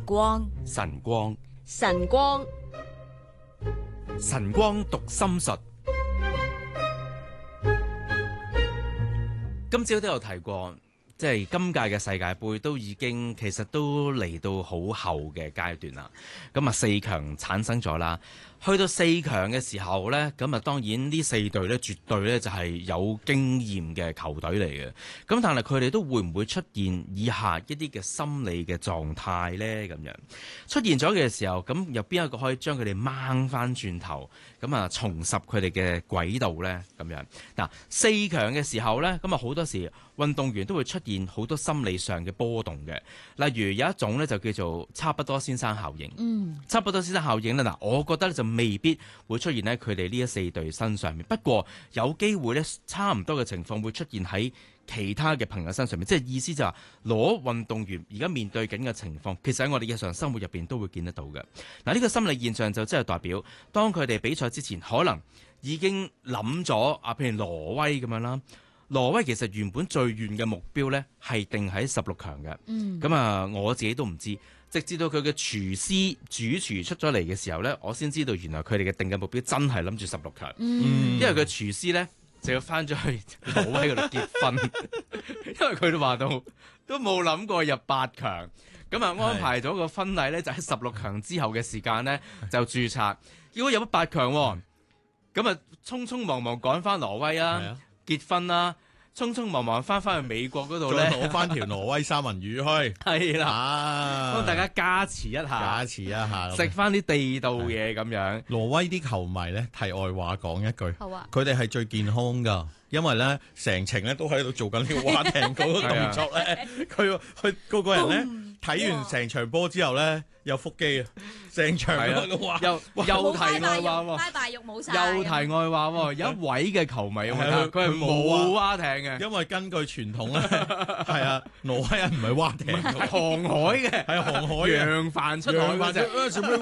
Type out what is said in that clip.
光， 晨光， 晨光， 晨光讀心術。今朝都有提過，即係今屆嘅世界盃都已經其實都嚟到好後嘅階段啦。咁啊4強產生咗啦，去到4強嘅時候呢，咁啊當然呢4隊呢絕對呢就係有經驗嘅球隊嚟嘅。咁但係佢哋都會唔會出現以下一啲嘅心理嘅狀態呢？咁樣出現咗嘅時候，咁有邊一個可以將佢哋掹翻轉頭，咁啊重拾佢哋嘅軌道呢？咁樣嗱4強嘅時候呢，咁啊好多時運動員都會出現好多心理上嘅波動嘅。例如有一種呢，就叫做差不多先生效應。差不多先生效應呢，嗱，我覺得就未必會出現喺佢哋呢一4隊身上面。不過有機會呢，差唔多嘅情況會出現喺其他嘅朋友身上面。即係意思就話攞運動員而家面對緊嘅情況，其實喺我哋日常生活入邊都會見得到嘅。嗱，呢個心理現象就即係代表，當佢哋比賽之前可能已經諗咗啊，譬如挪威咁樣啦。挪威其實原本最遠嘅目標呢係定喺16強嘅。咁啊，我自己都唔知，直至到佢嘅主廚出咗嚟嘅時候呢，我先知道原來佢哋嘅定嘅目標真係諗住16強。因為佢廚師呢就要翻咗去挪威嗰度結婚，因為佢都話到都冇諗過入8強。咁啊安排咗個婚禮呢，就喺16強之後嘅時間呢就註冊。結果入咗8強喎，咁啊匆匆忙忙趕翻挪威啊！結婚啦，匆匆忙忙翻去美國嗰度咧， 攞翻條挪威三文魚去， 係啦，幫大家加持一下，食翻啲地道嘢咁樣。 挪威啲球迷咧，題外話講一句， 好啊， 佢哋係最健康噶，因為咧成程咧都喺度做緊呢個划艇嗰個動作咧，佢個個人咧睇完成場波之後咧有腹肌啊，成場都話又題外話喎， 拉大肉冇晒， 又題外話喎，有一位嘅球迷佢係冇划艇嘅， 因為根據傳統咧，係啊，挪威人唔係划艇， 航海嘅， 係航海揚帆出海嗰隻。